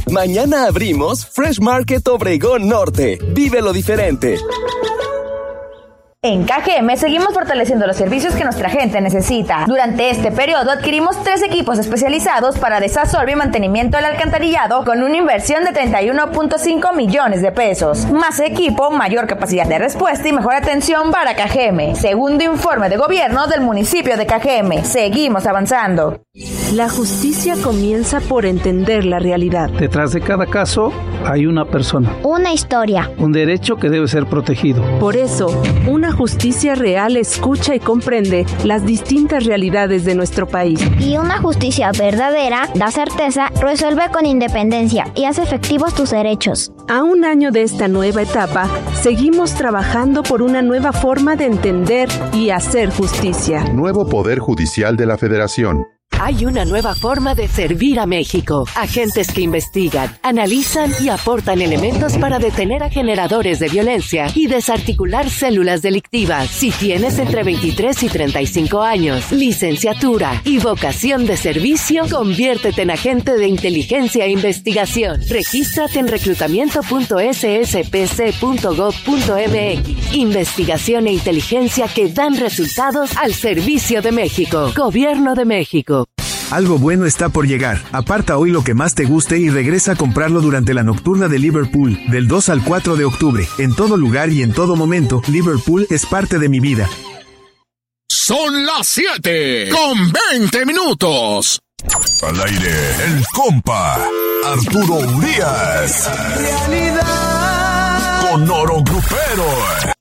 Mañana abrimos Fresh Market Obregón Norte. Vive lo diferente. En KGM seguimos fortaleciendo los servicios que nuestra gente necesita. Durante este periodo adquirimos 3 equipos especializados para desasolve y mantenimiento del alcantarillado con una inversión de 31.5 millones de pesos. Más equipo, mayor capacidad de respuesta y mejor atención para KGM. Segundo informe de gobierno del municipio de KGM. Seguimos avanzando. La justicia comienza por entender la realidad. Detrás de cada caso hay una persona. Una historia. Un derecho que debe ser protegido. Por eso, una justicia real escucha y comprende las distintas realidades de nuestro país. Y una justicia verdadera da certeza, resuelve con independencia y hace efectivos tus derechos. A un año de esta nueva etapa, seguimos trabajando por una nueva forma de entender y hacer justicia. Nuevo Poder Judicial de la Federación. Hay una nueva forma de servir a México. Agentes que investigan, analizan y aportan elementos para detener a generadores de violencia y desarticular células delictivas. Si tienes entre 23 y 35 años, licenciatura y vocación de servicio, conviértete en agente de inteligencia e investigación. Regístrate en reclutamiento.sspc.gov.mx. Investigación e inteligencia que dan resultados al servicio de México. Gobierno de México. Algo bueno está por llegar. Aparta hoy lo que más te guste y regresa a comprarlo durante la nocturna de Liverpool, del 2 al 4 de octubre. En todo lugar y en todo momento, Liverpool es parte de mi vida. Son las 7:20. Al aire, el compa, Arturo Urias. Realidad. Con Oro Grupero.